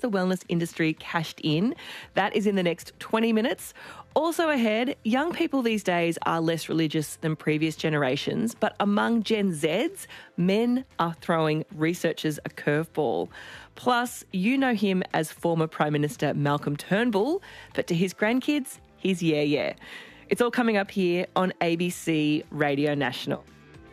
the wellness industry cashed in? That is in the next 20 minutes. Also ahead, young people these days are less religious than previous generations, but among Gen Zs, men are throwing researchers a curveball. Plus, you know him as former Prime Minister Malcolm Turnbull, but to his grandkids, he's yeah. It's all coming up here on ABC Radio National.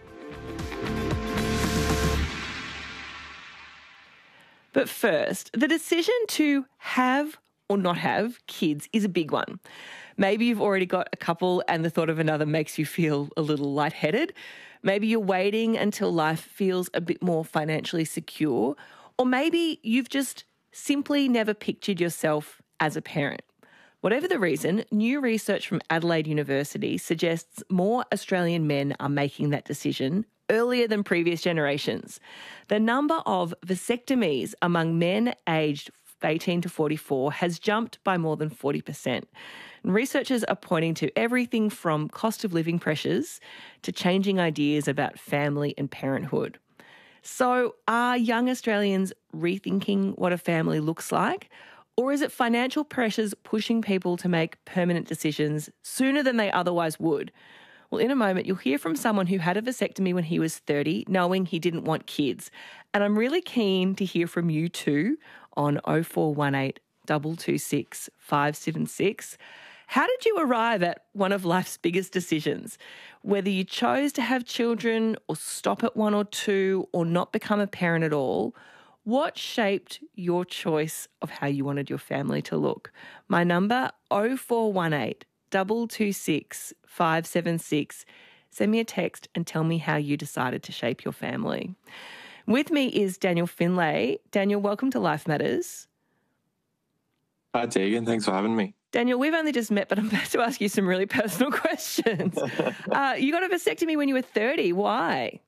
But first, the decision to have or not have kids is a big one. Maybe you've already got a couple and the thought of another makes you feel a little lightheaded. Maybe you're waiting until life feels a bit more financially secure. Or maybe you've just simply never pictured yourself as a parent. Whatever the reason, new research from Adelaide University suggests more Australian men are making that decision earlier than previous generations. The number of vasectomies among men aged 18 to 44 has jumped by more than 40%. And researchers are pointing to everything from cost of living pressures to changing ideas about family and parenthood. So are young Australians rethinking what a family looks like? Or is it financial pressures pushing people to make permanent decisions sooner than they otherwise would? Well, in a moment, you'll hear from someone who had a vasectomy when he was 30, knowing he didn't want kids. And I'm really keen to hear from you too on 0418 226 576. How did you arrive at one of life's biggest decisions? Whether you chose to have children or stop at one or two or not become a parent at all, what shaped your choice of how you wanted your family to look? My number, 0418 226 576. Send me a text and tell me how you decided to shape your family. With me is Daniel Finlay. Daniel, welcome to Life Matters. Hi, Tegan. Thanks for having me. Daniel, we've only just met, but I'm about to ask you some really personal questions. You got a vasectomy when you were 30. Why?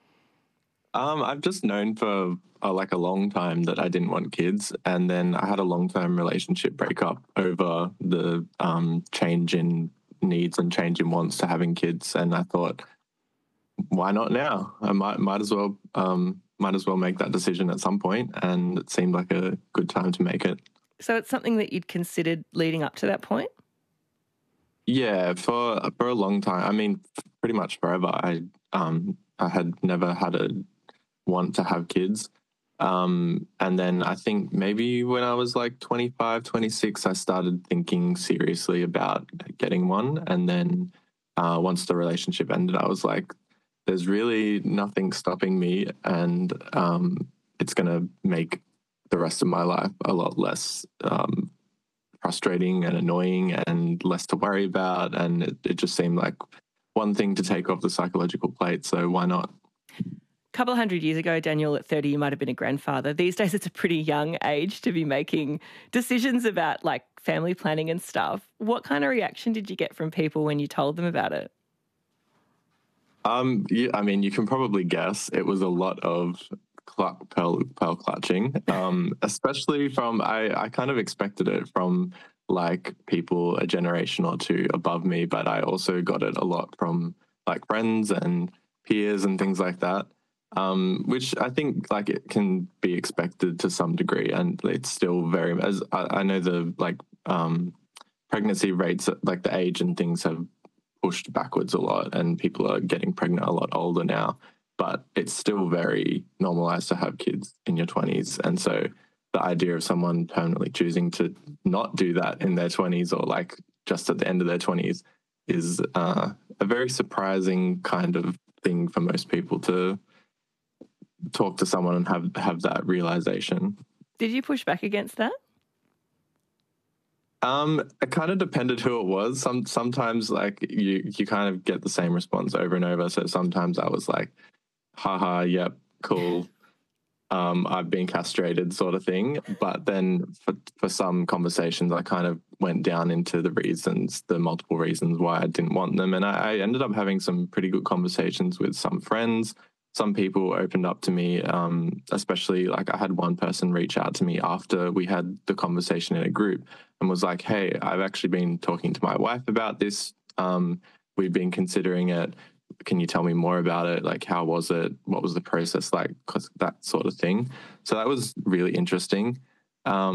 I've just known for a long time that I didn't want kids, and then I had a long-term relationship breakup over the change in needs and change in wants to having kids, and I thought, why not now? I might as well make that decision at some point, and it seemed like a good time to make it. So it's something that you'd considered leading up to that point? Yeah, for a long time. I mean, pretty much forever. I had never had a want to have kids. And then I think maybe when I was like 25, 26, I started thinking seriously about getting one. And then once the relationship ended, I was like, there's really nothing stopping me, and it's going to make the rest of my life a lot less frustrating and annoying and less to worry about. And it just seemed like one thing to take off the psychological plate. So why not? A couple of hundred years ago, Daniel, at 30, you might have been a grandfather. These days, it's a pretty young age to be making decisions about like family planning and stuff. What kind of reaction did you get from people when you told them about it? Yeah, I mean, you can probably guess it was a lot of pearl clutching, especially from, I kind of expected it from like people a generation or two above me, but I also got it a lot from like friends and peers and things like that, which I think like it can be expected to some degree, and it's still very, as I know the like pregnancy rates, like the age and things have pushed backwards a lot, and people are getting pregnant a lot older now. But it's still very normalized to have kids in your 20s. And so the idea of someone permanently choosing to not do that in their 20s or like just at the end of their 20s is a very surprising kind of thing for most people to talk to someone and have that realization. Did you push back against that? It kind of depended who it was. Sometimes like you kind of get the same response over and over. So sometimes I was like, haha, yep, cool. I've been castrated sort of thing. But then for some conversations, I kind of went down into the multiple reasons why I didn't want them. And I ended up having some pretty good conversations with some friends. Some people opened up to me, especially like I had one person reach out to me after we had the conversation in a group and was like, hey, I've actually been talking to my wife about this. We've been considering it. Can you tell me more about it? Like, how was it? What was the process like? 'Cause that sort of thing. So that was really interesting.